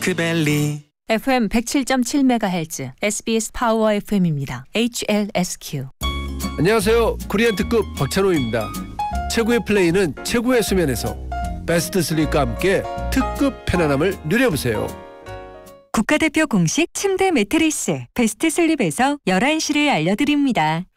핑크벨리. FM 107.7MHz SBS 파워 FM입니다. HLSQ. 안녕하세요. 코리안 특급 박찬호입니다. 최고의 플레이는 최고의 수면에서. 베스트 슬립과 함께 특급 편안함을 누려보세요. 국가대표 공식 침대 매트리스 베스트 슬립에서 11시를 알려드립니다.